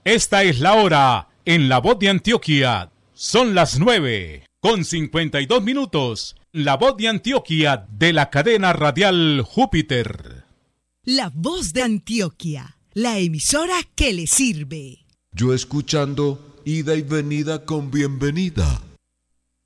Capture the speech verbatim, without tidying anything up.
Esta es la hora en La Voz de Antioquia. Son las nueve con cincuenta y dos minutos. La Voz de Antioquia de la cadena radial Júpiter. La Voz de Antioquia, la emisora que le sirve. Yo escuchando ida y venida con bienvenida.